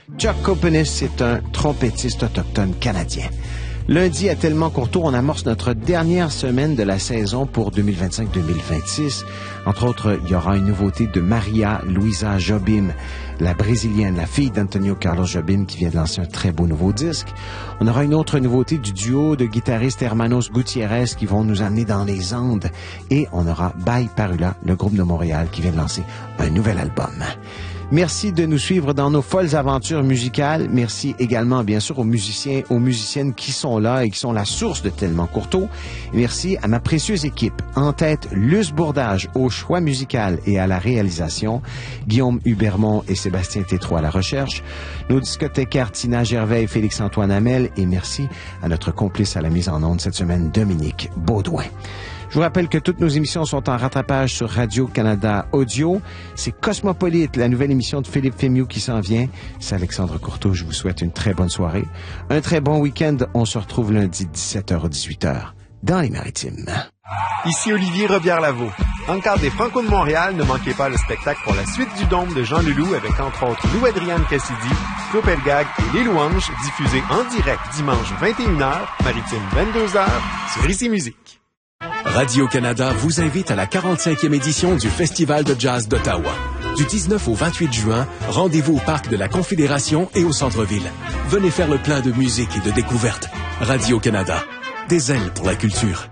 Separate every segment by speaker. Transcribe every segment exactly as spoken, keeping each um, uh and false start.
Speaker 1: Chuck Copenis est un trompettiste autochtone canadien. Lundi, à Tellement Courtois, on amorce notre dernière semaine de la saison pour deux mille vingt-cinq deux mille vingt-six. Entre autres, il y aura une nouveauté de Maria Luisa Jobim, la brésilienne, la fille d'Antonio Carlos Jobim, qui vient de lancer un très beau nouveau disque. On aura une autre nouveauté du duo de guitaristes Hermanos Gutiérrez qui vont nous amener dans les Andes. Et on aura Bay Parula, le groupe de Montréal, qui vient de lancer un nouvel album. Merci de nous suivre dans nos folles aventures musicales. Merci également, bien sûr, aux musiciens, aux musiciennes qui sont là et qui sont la source de Tellement Courtois. Et merci à ma précieuse équipe. En tête, Luce Bourdage au choix musical et à la réalisation. Guillaume Hubermont et Sébastien Tétrault à la recherche. Nos discothécaires Tina Gervais et Félix-Antoine Hamel. Et merci à notre complice à la mise en onde cette semaine, Dominique Baudouin. Je vous rappelle que toutes nos émissions sont en rattrapage sur Radio-Canada Audio. C'est Cosmopolite, la nouvelle émission de Philippe Fémieux qui s'en vient. C'est Alexandre Courteau. Je vous souhaite une très bonne soirée. Un très bon week-end. On se retrouve lundi dix-sept heures à dix-huit heures dans les Maritimes.
Speaker 2: Ici Olivier Robillard-Lavaux. Dans le cadre des Franco de Montréal, ne manquez pas le spectacle pour la suite du Dôme de Jean Leloup avec entre autres Lou-Adrienne Cassidy, Claude Pelgag et Les Louanges, diffusé en direct dimanche vingt et une heures, Maritime vingt-deux heures, sur Ici Musique.
Speaker 3: Radio-Canada vous invite à la quarante-cinquième édition du Festival de jazz d'Ottawa. Du dix-neuf au vingt-huit juin, rendez-vous au Parc de la Confédération et au centre-ville. Venez faire le plein de musique et de découvertes. Radio-Canada, des ailes pour la culture.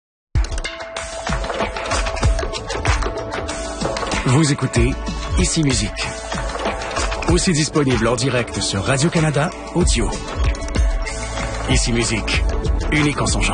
Speaker 3: Vous écoutez Ici Musique. Aussi disponible en direct sur Radio-Canada Audio. Ici Musique, unique en son genre.